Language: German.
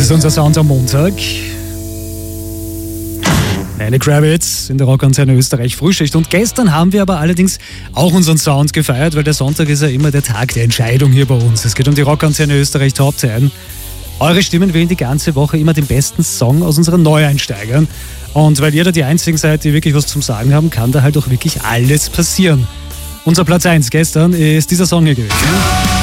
ist unser Sound am Montag. Lenny Kravitz in der Rockantenne Österreich Frühschicht. Und gestern haben wir aber allerdings auch unseren Sound gefeiert, weil der Sonntag ist ja immer der Tag der Entscheidung hier bei uns. Es geht um die Rockantenne Österreich Top 10. Eure Stimmen wählen die ganze Woche immer den besten Song aus unseren Neueinsteigern. Und weil ihr da die einzigen seid, die wirklich was zum Sagen haben, kann da halt auch wirklich alles passieren. Unser Platz 1 gestern ist dieser Song hier gewesen.